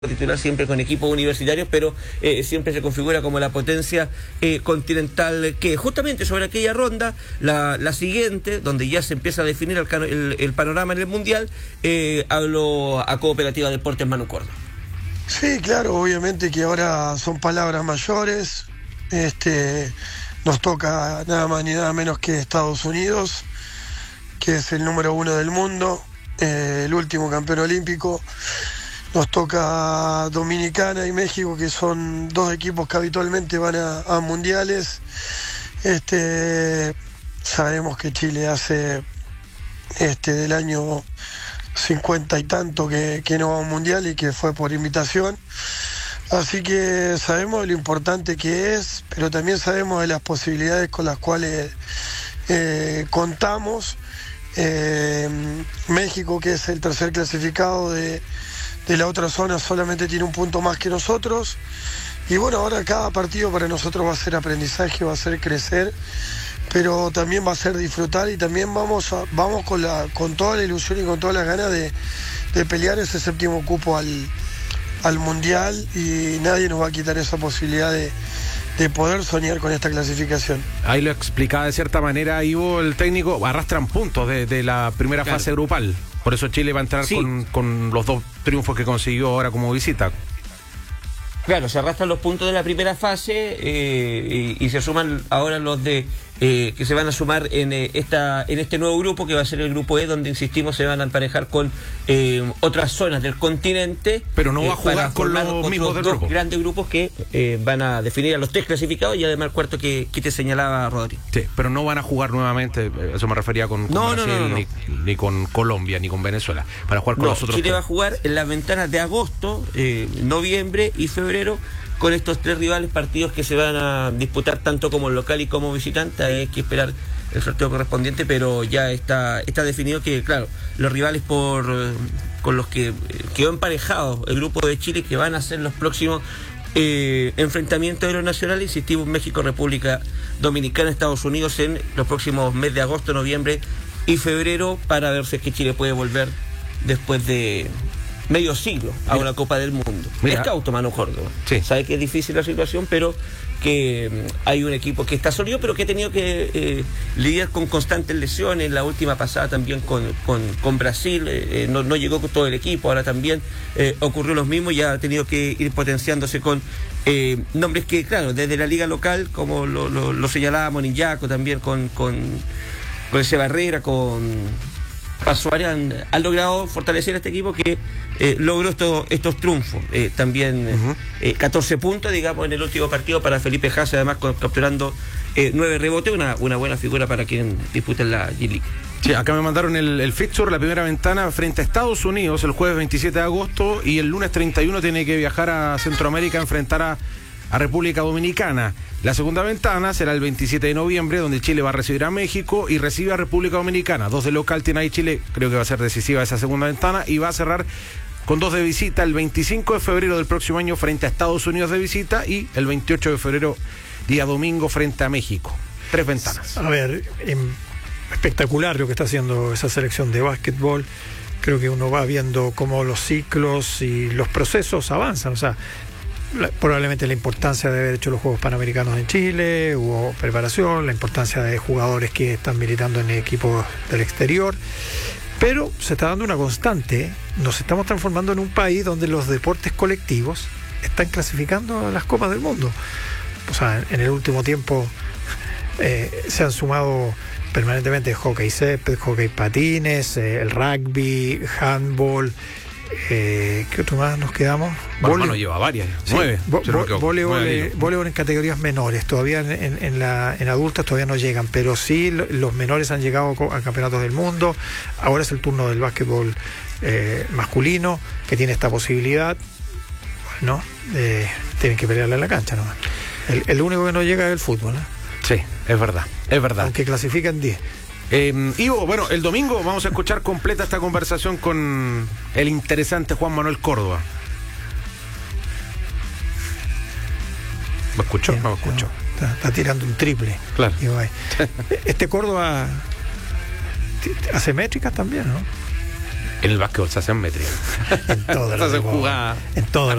titular siempre con equipos universitarios, pero siempre se configura como la potencia continental que justamente sobre aquella ronda, la siguiente, donde ya se empieza a definir el panorama en el Mundial, habló a Cooperativa Deportes Manu Córdoba. Sí, claro, obviamente que ahora son palabras mayores. Nos toca nada más ni nada menos que Estados Unidos, que es el número 1 del mundo, el último campeón olímpico. Nos toca Dominicana y México, que son dos equipos que habitualmente van a mundiales. Sabemos que Chile hace del año 50 y tanto que no va a un mundial y que fue por invitación. Así que sabemos de lo importante que es, pero también sabemos de las posibilidades con las cuales contamos. México, que es el tercer clasificado de la otra zona, solamente tiene un punto más que nosotros. Y bueno, ahora cada partido para nosotros va a ser aprendizaje, va a ser crecer, pero también va a ser disfrutar, y también vamos con toda la ilusión y con todas las ganas de pelear ese séptimo cupo al Mundial, y nadie nos va a quitar esa posibilidad de poder soñar con esta clasificación. Ahí lo explicaba de cierta manera, Ivo, el técnico, arrastran puntos de la primera fase grupal. Por eso Chile va a entrar con los dos triunfos que consiguió ahora como visita. Claro, se arrastran los puntos de la primera fase y se suman ahora los de que se van a sumar en este nuevo grupo, que va a ser el grupo E, donde, insistimos, se van a emparejar con otras zonas del continente. Pero no va a jugar con los mismos del grupo. Grandes grupos que van a definir a los tres clasificados y además el cuarto que te señalaba Rodri. Sí, pero no van a jugar nuevamente, eso me refería con Brasil, ni con Colombia, ni con Venezuela. Para jugar con los otros. Chile tres. va a jugar en las ventanas de agosto, noviembre y febrero, con estos tres rivales, partidos que se van a disputar tanto como local y como visitante. Hay que esperar el sorteo correspondiente, pero ya está definido que, claro, los rivales con los que quedó emparejado el grupo de Chile, que van a ser los próximos enfrentamientos de los nacionales, insistimos, México, República Dominicana, Estados Unidos, en los próximos meses de agosto, noviembre y febrero, para ver si es que Chile puede volver después de medio siglo a una Copa del Mundo. Es cauto Manu Córdoba. Sí. Sabe que es difícil la situación, pero que hay un equipo que está sólido, pero que ha tenido que lidiar con constantes lesiones. La última pasada también con Brasil, no llegó con todo el equipo. Ahora también ocurrió lo mismo, y ha tenido que ir potenciándose con nombres que, claro, desde la liga local, como lo señalaba Monillaco, también con ese Barrera, con Pasuárez, han logrado fortalecer a este equipo que logró estos triunfos. También 14 puntos, digamos, en el último partido para Felipe Haase, además capturando 9 rebotes, una buena figura para quien disputa en la G-League. Sí, acá me mandaron el fixture, la primera ventana frente a Estados Unidos el jueves 27 de agosto, y el lunes 31 tiene que viajar a Centroamérica a enfrentar a República Dominicana. La segunda ventana será el 27 de noviembre, donde Chile va a recibir a México y recibe a República Dominicana. 2 de local tiene ahí Chile, creo que va a ser decisiva esa segunda ventana, y va a cerrar con 2 de visita el 25 de febrero del próximo año frente a Estados Unidos de visita, y el 28 de febrero, día domingo, frente a México. 3 ventanas. A ver, espectacular lo que está haciendo esa selección de básquetbol. Creo que uno va viendo cómo los ciclos y los procesos avanzan. O sea, probablemente la importancia de haber hecho los Juegos Panamericanos en Chile, hubo preparación, la importancia de jugadores que están militando en equipos del exterior, pero se está dando una constante. Nos estamos transformando en un país donde los deportes colectivos están clasificando a las Copas del Mundo. O sea, en el último tiempo se han sumado permanentemente hockey césped, hockey patines, el rugby, handball. ¿Qué otro más nos quedamos? Bueno, lleva varias, 9. Voleibol en categorías menores, todavía en adultas todavía no llegan, pero sí los menores han llegado a campeonatos del mundo. Ahora es el turno del básquetbol masculino, que tiene esta posibilidad. Bueno, tienen que pelearle en la cancha nomás. El único que no llega es el fútbol, ¿eh? Sí, es verdad. Aunque clasifican 10. Ivo, bueno, el domingo vamos a escuchar completa esta conversación con el interesante Juan Manuel Córdoba. ¿Me escuchó? No me escuchó. Está tirando un triple. Claro. Córdoba hace métricas también, ¿no? En el básquetbol se hacen métricas. En todas se hacen jugadas. En todos